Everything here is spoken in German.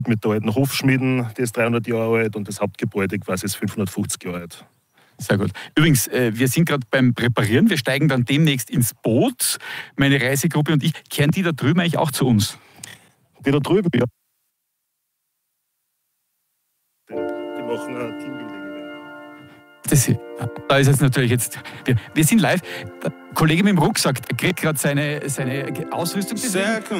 mit der alten Hofschmieden, die ist 300 Jahre alt und das Hauptgebäude quasi ist 550 Jahre alt. Sehr gut. Übrigens, wir sind gerade beim Präparieren. Wir steigen dann demnächst ins Boot. Meine Reisegruppe und ich. Kehren die da drüben eigentlich auch zu uns? Die da drüben, ja. Die machen ein Teambuilding-Event. Da ist jetzt natürlich jetzt. Wir sind live. Der Kollege mit dem Rucksack kriegt gerade seine Ausrüstung.